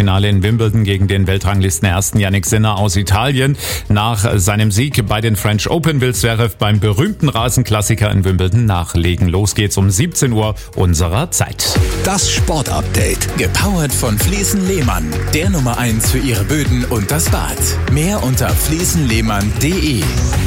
Finale in Wimbledon gegen den Weltranglistenersten Jannik Sinner aus Italien. Nach seinem Sieg bei den French Open will Zverev beim berühmten Rasenklassiker in Wimbledon nachlegen. Los geht's um 17 Uhr unserer Zeit. Das Sportupdate, gepowert von Fliesen Lehmann, der Nummer 1 für Ihre Böden und das Bad. Mehr unter fliesenlehmann.de.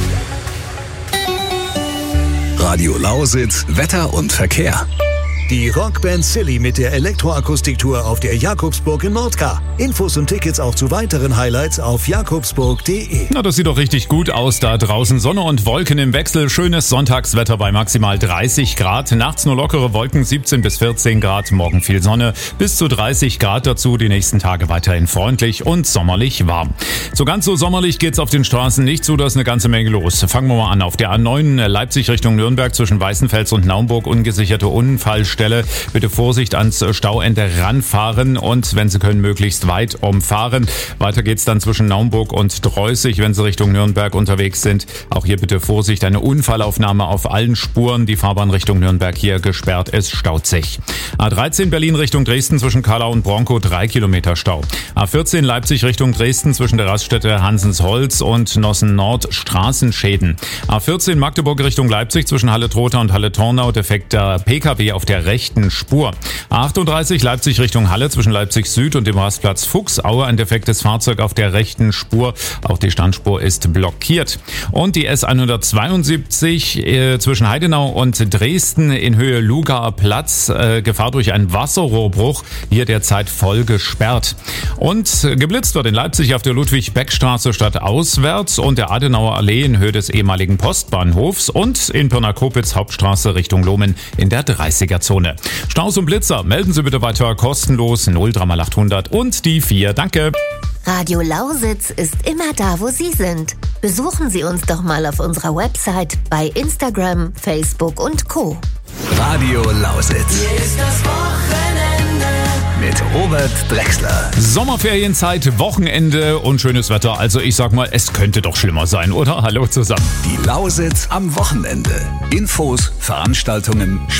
Radio Lausitz, Wetter und Verkehr. Die Rockband Silly mit der Elektroakustiktour auf der Jakobsburg in Nordkar. Infos und Tickets auch zu weiteren Highlights auf jakobsburg.de. Na, das sieht doch richtig gut aus da draußen. Sonne und Wolken im Wechsel. Schönes Sonntagswetter bei maximal 30 Grad. Nachts nur lockere Wolken, 17 bis 14 Grad. Morgen viel Sonne, bis zu 30 Grad dazu. Die nächsten Tage weiterhin freundlich und sommerlich warm. So ganz so sommerlich geht's auf den Straßen nicht zu. Da ist eine ganze Menge los. Fangen wir mal an. Auf der A9 Leipzig Richtung Nürnberg zwischen Weißenfels und Naumburg ungesicherte Unfallstelle. Bitte Vorsicht ans Stauende ranfahren und wenn Sie können, möglichst weit umfahren. Weiter geht's dann zwischen Naumburg und Dreußig, wenn Sie Richtung Nürnberg unterwegs sind. Auch hier bitte Vorsicht, eine Unfallaufnahme auf allen Spuren. Die Fahrbahn Richtung Nürnberg hier gesperrt, es staut sich. A13 Berlin Richtung Dresden zwischen Kallau und Bronkow 3 Kilometer Stau. A14 Leipzig Richtung Dresden zwischen der Raststätte Hansensholz und Nossen Nord Straßenschäden. A14 Magdeburg Richtung Leipzig zwischen Halle-Trotha und Halle-Tornau defekter PKW auf der rechten Spur. A38 Leipzig Richtung Halle zwischen Leipzig Süd und dem Rastplatz Fuchsaue ein defektes Fahrzeug auf der rechten Spur. Auch die Standspur ist blockiert. Und die S172 zwischen Heidenau und Dresden in Höhe Lugaer Platz. Gefahr durch einen Wasserrohrbruch. Hier derzeit voll gesperrt. Und geblitzt wird in Leipzig auf der Ludwig-Beck-Straße stadtauswärts und der Adenauer Allee in Höhe des ehemaligen Postbahnhofs und in Pirna-Kopitz Hauptstraße Richtung Lohmen in der 30er-Zone. Staus und Blitzer, melden Sie bitte weiter kostenlos 03800 und die 4. Danke. Radio Lausitz ist immer da, wo Sie sind. Besuchen Sie uns doch mal auf unserer Website, bei Instagram, Facebook und Co. Radio Lausitz. Hier ist das Wochenende. Mit Robert Drechsler. Sommerferienzeit, Wochenende und schönes Wetter. Also ich sag mal, es könnte doch schlimmer sein, oder? Hallo zusammen. Die Lausitz am Wochenende. Infos, Veranstaltungen,